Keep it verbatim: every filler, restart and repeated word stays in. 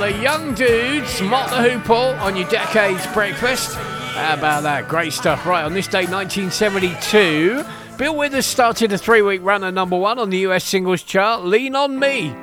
the Young Dudes, Mott the Hoople on your Decades Breakfast. How about that? Great stuff. Right, on this day, nineteen seventy-two, Bill Withers started a three-week run at number one on the U S singles chart. Lean on Me.